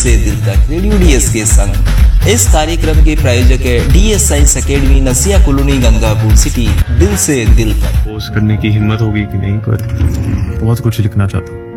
से दिल तक रेडियो डीएस के संग। इस कार्यक्रम के प्रायोजक है डीएस साइंस एकेडमी, नसिया कॉलोनी, गंगापुर सिटी। दिल से दिल तक पोस्ट करने की हिम्मत होगी कि नहीं, पर बहुत कुछ लिखना चाहता हूँ।